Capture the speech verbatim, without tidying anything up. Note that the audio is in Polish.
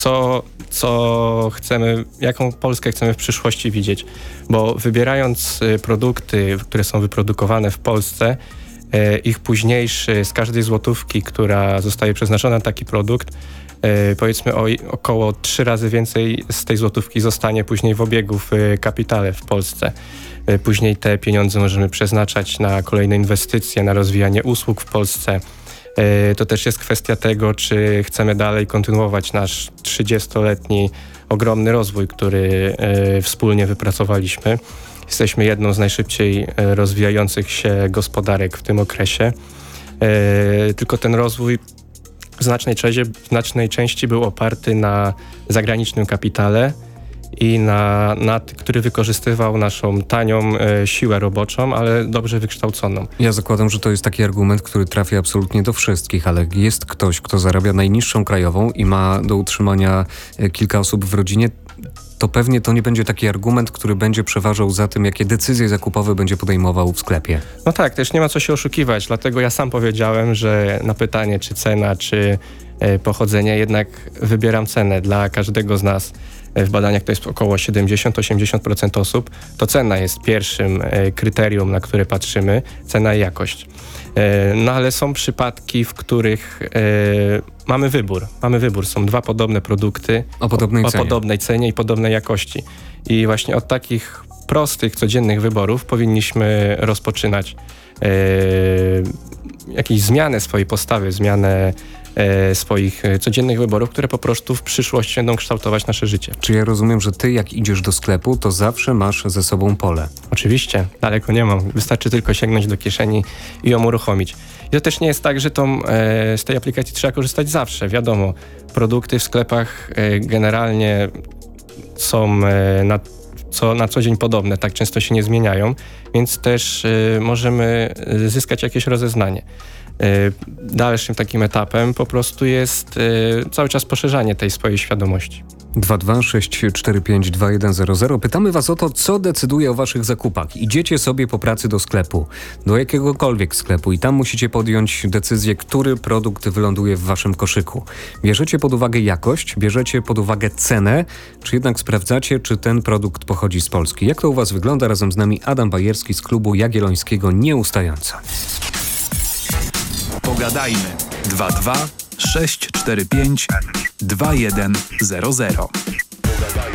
Co, co chcemy, jaką Polskę chcemy w przyszłości widzieć, bo wybierając produkty, które są wyprodukowane w Polsce, ich późniejszy, z każdej złotówki, która zostaje przeznaczona na taki produkt, powiedzmy o około trzy razy więcej z tej złotówki zostanie później w obiegu w kapitale w Polsce. Później te pieniądze możemy przeznaczać na kolejne inwestycje, na rozwijanie usług w Polsce. To też jest kwestia tego, czy chcemy dalej kontynuować nasz trzydziestoletni ogromny rozwój, który wspólnie wypracowaliśmy. Jesteśmy jedną z najszybciej rozwijających się gospodarek w tym okresie. Tylko ten rozwój w znacznej części, w znacznej części był oparty na zagranicznym kapitale i na, na który wykorzystywał naszą tanią e, siłę roboczą, ale dobrze wykształconą. Ja zakładam, że to jest taki argument, który trafia absolutnie do wszystkich, ale jest ktoś, kto zarabia najniższą krajową i ma do utrzymania kilka osób w rodzinie, to pewnie to nie będzie taki argument, który będzie przeważał za tym, jakie decyzje zakupowe będzie podejmował w sklepie. No tak, też nie ma co się oszukiwać, dlatego ja sam powiedziałem, że na pytanie, czy cena, czy e, pochodzenie, jednak wybieram cenę dla każdego z nas. W badaniach to jest około siedemdziesiąt do osiemdziesięciu procent osób. To cena jest pierwszym e, kryterium, na które patrzymy, cena i jakość. E, no ale są przypadki, w których e, mamy wybór. Mamy wybór. Są dwa podobne produkty o podobnej, o, cenie. o podobnej cenie i podobnej jakości. I właśnie od takich prostych, codziennych wyborów powinniśmy rozpoczynać e, jakieś zmianę swojej postawy, zmianę e, swoich codziennych wyborów, które po prostu w przyszłości będą kształtować nasze życie. Czy ja rozumiem, że ty jak idziesz do sklepu, to zawsze masz ze sobą pole? Oczywiście, daleko nie mam. Wystarczy tylko sięgnąć do kieszeni i ją uruchomić. I to też nie jest tak, że tą, e, z tej aplikacji trzeba korzystać zawsze. Wiadomo, produkty w sklepach e, generalnie są e, na, co, na co dzień podobne, tak często się nie zmieniają, więc też e, możemy zyskać jakieś rozeznanie. Dalszym takim etapem po prostu jest y, cały czas poszerzanie tej swojej świadomości. dwa dwa sześć cztery pięć dwa jeden zero zero. Pytamy was o to, co decyduje o waszych zakupach. Idziecie sobie po pracy do sklepu, do jakiegokolwiek sklepu i tam musicie podjąć decyzję, który produkt wyląduje w waszym koszyku. Bierzecie pod uwagę jakość, bierzecie pod uwagę cenę, czy jednak sprawdzacie, czy ten produkt pochodzi z Polski. Jak to u was wygląda? Razem z nami Adam Bajerski z klubu Jagiellońskiego Nieustająco. Pogadajmy. dwa dwa sześć cztery pięć dwa jeden zero zero.